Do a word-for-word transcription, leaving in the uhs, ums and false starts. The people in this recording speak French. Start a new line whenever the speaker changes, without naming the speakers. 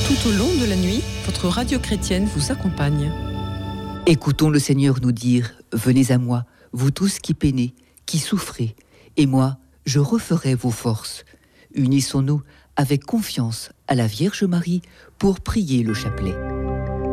Tout au long de la nuit, votre radio chrétienne vous accompagne.
Écoutons le Seigneur nous dire « Venez à moi, vous tous qui peinez, qui souffrez, et moi, je referai vos forces. » Unissons-nous avec confiance à la Vierge Marie pour prier le chapelet.